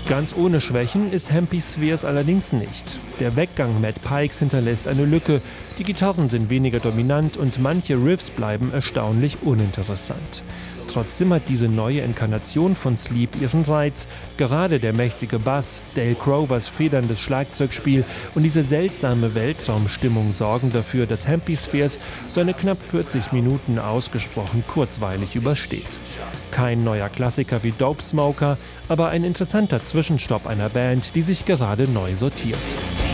Ganz ohne Schwächen ist Happy Spheres allerdings nicht. Der Weggang Matt Pikes hinterlässt eine Lücke, die Gitarren sind weniger dominant und manche Riffs bleiben erstaunlich uninteressant. Trotzdem hat diese neue Inkarnation von Sleep ihren Reiz. Gerade der mächtige Bass, Dale Crovers federndes Schlagzeugspiel und diese seltsame Weltraumstimmung sorgen dafür, dass Happy Spheres seine knapp 40 Minuten ausgesprochen kurzweilig übersteht. Kein neuer Klassiker wie Dope Smoker, aber ein interessanter Zwischenstopp einer Band, die sich gerade neu sortiert.